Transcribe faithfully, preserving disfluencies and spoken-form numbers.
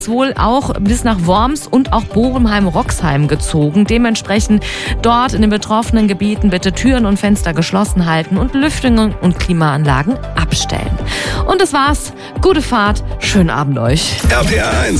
wohl auch bis nach Worms und auch Bochum-Roxheim gezogen. Dementsprechend dort in den betroffenen Gebieten bitte Türen und Fenster geschlossen halten und Lüftungen und Klimaanlagen abstellen. Und das war's. Gute Fahrt. Schönen Abend euch. R P R eins.